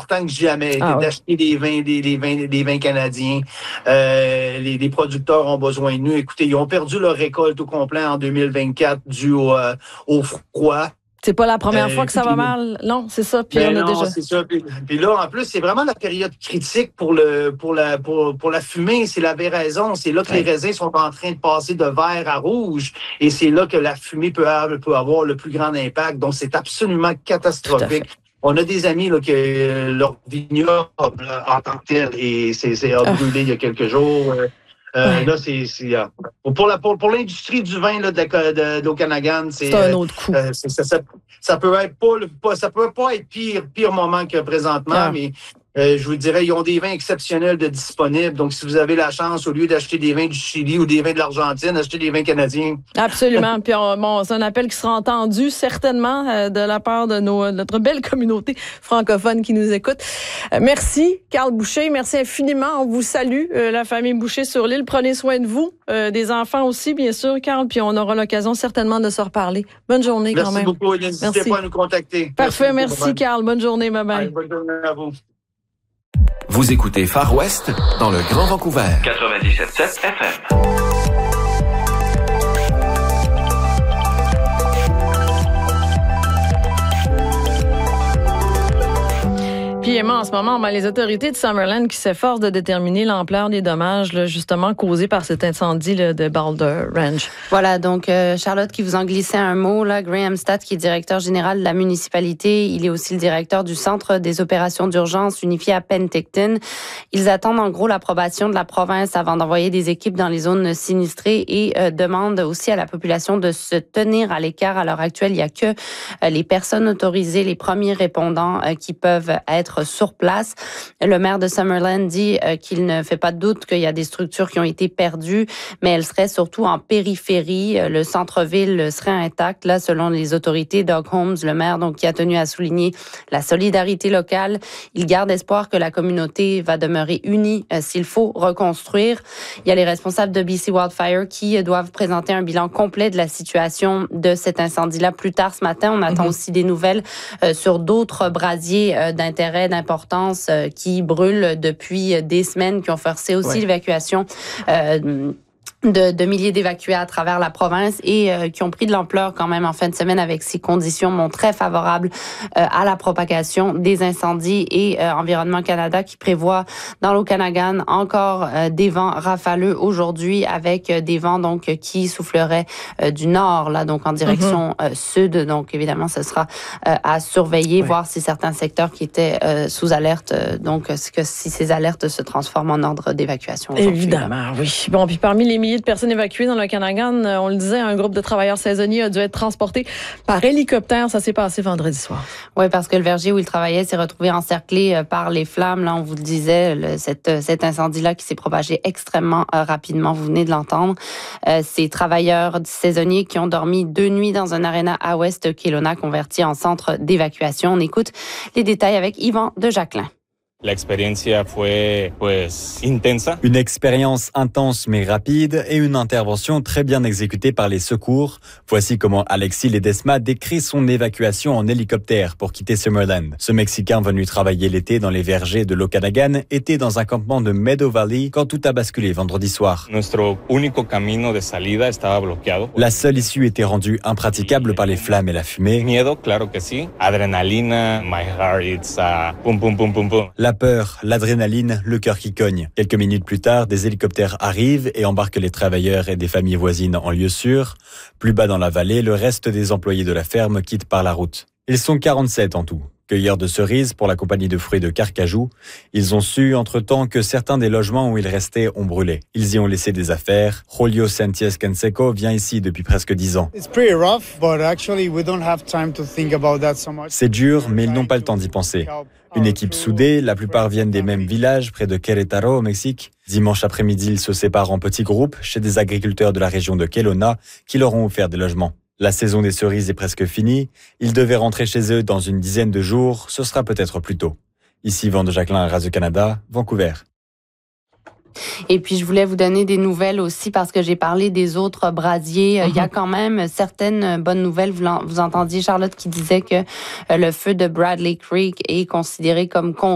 important que jamais d'acheter des vins canadiens. Les producteurs ont besoin de nous. Écoutez, ils ont perdu leur récolte au complet en 2024 dû au froid. C'est pas la première fois que ça va mal. Non, c'est ça. Puis c'est ça. Puis là, en plus, c'est vraiment la période critique pour la fumée. C'est la véraison. C'est là que les raisins sont en train de passer de vert à rouge. Et c'est là que la fumée peut avoir le plus grand impact. Donc, c'est absolument catastrophique. On a des amis là, que leur vignoble en tant que tel et c'est brûlé il y a quelques jours. Là, pour l'industrie du vin là, de l'Okanagan, c'est un autre coup. Ça peut pas être pire moment que présentement, mais je vous dirais, ils ont des vins exceptionnels de disponibles. Donc, si vous avez la chance, au lieu d'acheter des vins du Chili ou des vins de l'Argentine, achetez des vins canadiens. Absolument. Puis, c'est un appel qui sera entendu certainement de la part de notre belle communauté francophone qui nous écoute. Merci, Carl Boucher. Merci infiniment. On vous salue, la famille Boucher sur l'île. Prenez soin de vous, des enfants aussi, bien sûr, Carl. Puis, on aura l'occasion certainement de se reparler. Bonne journée quand même. Merci beaucoup. N'hésitez pas à nous contacter. Parfait. Merci Carl. Bonne journée. Bye-bye. Bonne journée à vous. Vous écoutez Far West dans le Grand Vancouver. 97.7 FM. Puis Emma, en ce moment, les autorités de Summerland qui s'efforcent de déterminer l'ampleur des dommages là, justement causés par cet incendie là, de Boulder Ranch. Voilà, donc Charlotte qui vous en glissait un mot, là, Graham Statt qui est directeur général de la municipalité, il est aussi le directeur du Centre des opérations d'urgence unifié à Penticton. Ils attendent en gros l'approbation de la province avant d'envoyer des équipes dans les zones sinistrées et demandent aussi à la population de se tenir à l'écart. À l'heure actuelle, il n'y a que les personnes autorisées, les premiers répondants qui peuvent être sur place. Le maire de Summerland dit qu'il ne fait pas de doute qu'il y a des structures qui ont été perdues, mais elles seraient surtout en périphérie. Le centre-ville serait intact, là, selon les autorités. Doug Holmes, le maire, donc, qui a tenu à souligner la solidarité locale. Il garde espoir que la communauté va demeurer unie s'il faut reconstruire. Il y a les responsables de BC Wildfire qui doivent présenter un bilan complet de la situation de cet incendie-là plus tard ce matin. On attend aussi des nouvelles sur d'autres brasiers d'intérêt, d'importance qui brûlent depuis des semaines, qui ont forcé aussi l'évacuation de milliers d'évacués à travers la province et qui ont pris de l'ampleur quand même en fin de semaine avec ces conditions très favorables à la propagation des incendies et Environnement Canada qui prévoit dans l'Okanagan encore des vents rafaleux aujourd'hui avec des vents donc qui souffleraient du nord là donc en direction sud. Donc évidemment ce sera à surveiller, voir si certains secteurs qui étaient sous alerte donc si ces alertes se transforment en ordre d'évacuation. Évidemment, oui. Bon, puis parmi les milliers de personnes évacuées dans l'Okanagan, on le disait, un groupe de travailleurs saisonniers a dû être transporté par hélicoptère. Ça s'est passé vendredi soir. Oui, parce que le verger où ils travaillaient s'est retrouvé encerclé par les flammes. Là, on vous le disait, cet incendie-là qui s'est propagé extrêmement rapidement. Vous venez de l'entendre. Ces travailleurs saisonniers qui ont dormi 2 nuits dans un aréna à West Kelowna converti en centre d'évacuation. On écoute les détails avec Yvan de Jacquelin. La experiencia fue intensa. Une expérience intense mais rapide et une intervention très bien exécutée par les secours. Voici comment Alexis Ledesma décrit son évacuation en hélicoptère pour quitter Summerland. Ce Mexicain venu travailler l'été dans les vergers de l'Okanagan était dans un campement de Meadow Valley quand tout a basculé vendredi soir. Nuestro único camino de salida estaba bloqueado. La seule issue était rendue impraticable par les flammes et la fumée. Miedo, claro que sí. Adrenalina, my heart it's pum pum pum pum pum. La peur, l'adrénaline, le cœur qui cogne. Quelques minutes plus tard, des hélicoptères arrivent et embarquent les travailleurs et des familles voisines en lieu sûr. Plus bas dans la vallée, le reste des employés de la ferme quittent par la route. Ils sont 47 en tout. Cueilleurs de cerises pour la compagnie de fruits de Carcajou, ils ont su entre-temps que certains des logements où ils restaient ont brûlé. Ils y ont laissé des affaires. Julio Santiez Canseco vient ici depuis presque 10 ans. C'est dur, mais ils n'ont pas le temps d'y penser. Une équipe soudée, la plupart viennent des mêmes villages près de Querétaro au Mexique. Dimanche après-midi, ils se séparent en petits groupes chez des agriculteurs de la région de Kelowna qui leur ont offert des logements. La saison des cerises est presque finie. Ils devaient rentrer chez eux dans une dizaine de jours. Ce sera peut-être plus tôt. Ici, Yvan de Jacquelin à Radio-Canada, Vancouver. Et puis, je voulais vous donner des nouvelles aussi parce que j'ai parlé des autres brasiers. Il y a quand même certaines bonnes nouvelles. Vous entendiez Charlotte qui disait que le feu de Bradley Creek est considéré comme